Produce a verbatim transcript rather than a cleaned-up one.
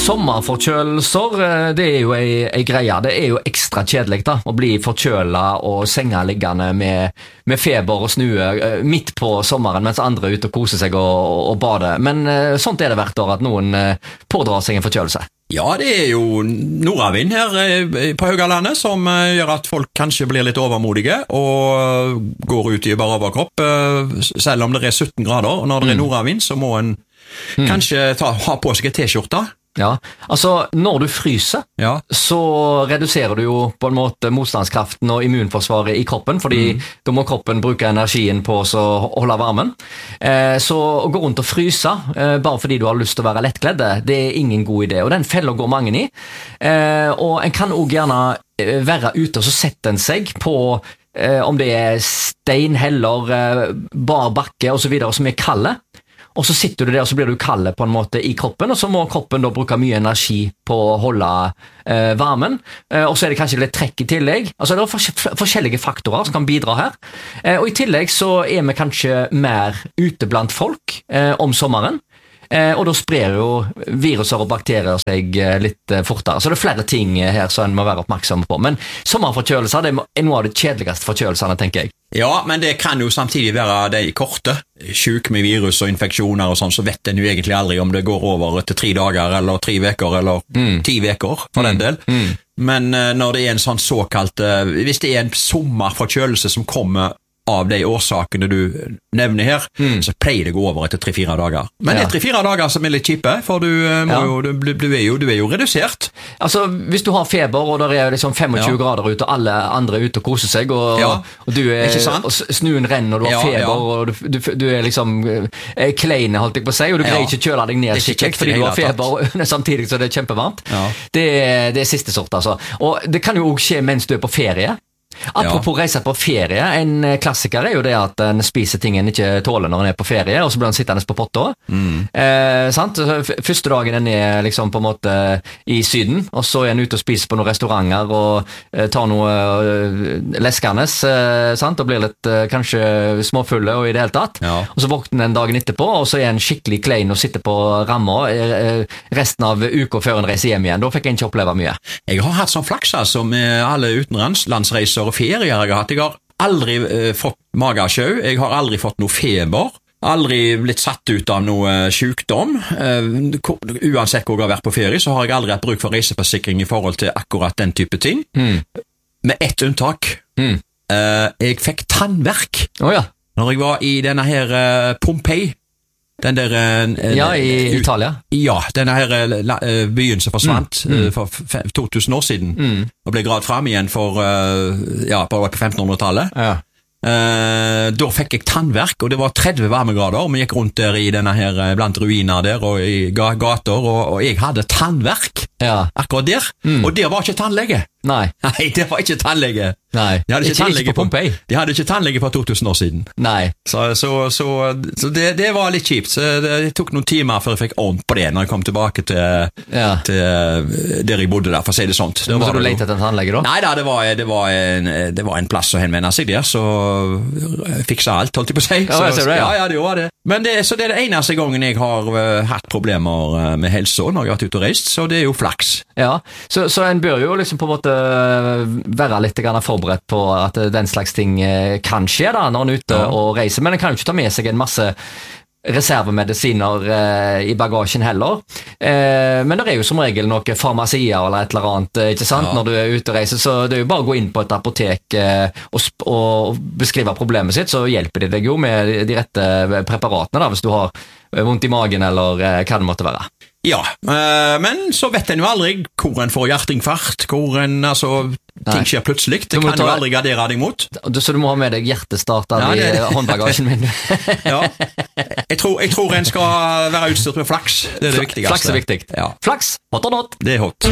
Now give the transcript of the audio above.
sommerforkjølelser, det er jo ei, ei greie. Det er jo ekstra kjedelig da, å bli forkjølet og senga liggende med, med feber og snue midt på sommeren, mens andre er ute og koser seg og, og bader. Men sånt er det hvert år at noen pådrar seg en forkjølelse. Ja, det er jo nordavind her på Haugalandet som gjør at folk kanskje blir litt overmodige og går ut i bare overkropp, selv om det er sytten grader. Og når det er nordavind, så må en mm. kanskje ta, ha på seg et t-skjorte. Ja, altså når du fryser, ja. så reduserer du jo på en måte motstandskraften og immunforsvaret i kroppen, fordi mm. da må kroppen bruke energien på å holde varmen. Eh, så å gå rundt og fryse, eh, bare fordi du har lyst til å være lettkledde, det er ingen god idé, og den feller går mange i. Eh, og en kan også gjerne være ute, og så setter en seg på eh, om det er stein, heller, eh, bar bakke og så videre, som er kalde. Og så sitter du der, og så blir du kald på en måte i kroppen, og så må kroppen da bruke mye energi på å holde eh, varmen. Eh, og så er det kanskje litt trekk i tillegg. Altså det er fors- forskjellige faktorer som kan bidra her. Eh, og i tillegg så er vi kanskje mer ute blant folk eh, om sommeren. Eh, og da sprer jo viruser og bakterier seg eh, litt eh, fortere. Så det er flere ting eh, her som en må være oppmerksom på. Men sommerforkjølelser det er noe av de kjedeligste forkjølelsene, tenker jeg. Ja, men det kan jo samtidig være de korte. Syk med virus og infeksjoner og sånn, så vet en jo egentlig aldri om det går over etter tre dager, eller tre veker, eller mm. ti veker, for den del. Mm. Men uh, når det er en sånn såkalt, uh, hvis det er en sommerforkjølelse som kommer av de årsakene du nevner her, mm. så pleier det å gå over etter tre-fire dager. Men ja. det er tre-fire dager som er litt kjipe, for du, må ja. jo, du, du, er jo, du er jo redusert. Altså, hvis du har feber, og det er liksom tjuefem ja. grader ute, og alle andre er ute og koser seg, og, ja. og, du er, og snuen renner, og du har ja, feber, ja. og du, du, du er liksom er klein, holdt jeg på å si, og du greier ja. ikke kjøle deg ned skikkelig, fordi du har feber, og samtidig så det er kjempevarmt. Ja. Det, det er siste sort, altså. Og det kan jo også skje mens du er på ferie. Apropos ja. reise på ferie, en klassiker er jo det at en spiser ting en ikke tåler når en er på ferie, og så blir en sittende på potta. Mm. Eh, sant? Første dagen en er liksom på en måte i syden, og så er en ute og spiser på noen restauranter og eh, tar noe eh, leskandes, eh, sant? Og blir litt eh, kanskje småfulle og i det hele tatt. Ja. Og så våkner en dagen etterpå, og så er en skikkelig klein og sitter på rammer eh, resten av uka før en reiser hjem igjen. Da fikk en ikke oppleve mye. Jeg har hatt sånn flaks altså med alle utenlandsreiser og ferier jeg har hatt. Jeg har aldri eh, fått magesjau, jeg har aldri fått noe feber, aldri blitt satt ut av noe sykdom. Uh, uansett hvor jeg har vært på ferie, så har jeg aldri hatt bruk for reiseforsikring i forhold til akkurat den type ting. Mm. Med ett unntak. Mm. Uh, jeg fikk tannverk oh, ja. når jeg var i denne her uh, Pompeii. Den der uh, Ja, i uh, Italia. Ja, denne her uh, byen som forsvant mm. uh, for to tusen år siden, mm. og ble gravd frem igjen for uh, ja, på, på femtenhundretallet. Ja. Uh, da fikk jeg tannverk, og det var tretti varmegrader, og vi gikk rundt der i denne her blant ruiner der og i gater, og, og jeg hadde tannverk ja. akkurat der, mm. og der var ikke tannlege. Nei. Nei, det var ikke tannlege. Nei, de hadde ikke, ikke, tannlege ikke på Pompeii. De hadde ikke tannlege for to tusen år siden. Nei. Så, så, så, så det, det var litt kjipt. Så det, det tok noen timer før jeg fikk ordent på det, når jeg kom tilbake til, ja. til der jeg bodde der, for å si det sånt. Så du lette etter en tannlege da? Nei da, det var, det, var en, det var en plass å henvende seg der, så fiksa alt, holdt jeg på å si. Ja, jeg ser det, ja. ja, ja, det var det. Men det, så det er det eneste gangen jeg har uh, hatt problemer med helse når jeg har vært ute og reist, så det er jo flaks. Ja, så, så en bør jo liksom på en måte være litt grann forberedt på at den slags ting kan skje da, når en er ute ja. og reiser, men en kan jo ikke ta med seg en masse reservemedisiner eh, i bagasjen heller. Eh, men det er jo som regel noe farmasier eller et eller annet, ikke sant, ja. når du er ute og reiser, så det er jo bare å gå inn på et apotek eh, og, og beskrive problemet sitt, så hjelper de deg jo med de rette preparatene da, hvis du har vondt i magen eller eh, hva det måtte være. Ja, øh, men så vet en jo aldri hvor en får hjerteinfarkt, hvor en, altså, ting skjer plutselig. Det kan ta, jo aldri gardere deg mot. Så du må ha med deg hjertestarter ja, det, i håndbagasjen min. ja, jeg tror, jeg tror en skal være utstyrt med flaks. Det er det viktigste. Flaks er viktig. Ja. Flaks, hot or not? Det er hot.